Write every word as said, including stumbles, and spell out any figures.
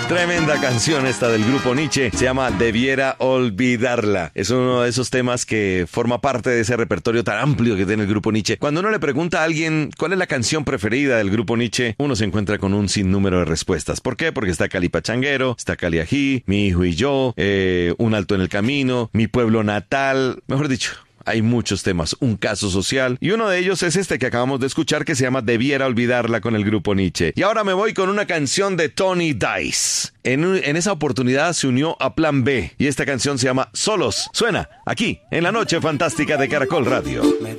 Tremenda canción esta del grupo Nietzsche, se llama Debiera olvidarla. Es uno de esos temas que forma parte de ese repertorio tan amplio que tiene el grupo Nietzsche. Cuando uno le pregunta a alguien cuál es la canción preferida del grupo Nietzsche, uno se encuentra con un sinnúmero de respuestas. ¿Por qué? Porque está Cali Pachanguero, está Cali Ají, Mi hijo y yo, eh, Un alto en el camino, Mi pueblo natal, mejor dicho. Hay muchos temas, un caso social, y uno de ellos es este que acabamos de escuchar, que se llama Debiera olvidarla, con el grupo Nietzsche. Y ahora me voy con una canción de Tony Dice. En, en esa oportunidad se unió a Plan B, y esta canción se llama Solos. Suena aquí, en la noche fantástica de Caracol Radio.